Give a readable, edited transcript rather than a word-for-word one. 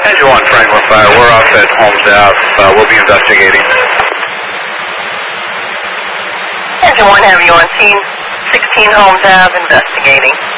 Engine 1, Franklin Fire, we're off at Holmes Ave. We'll be investigating. Engine 1, have you on scene? 16 Holmes Ave, investigating.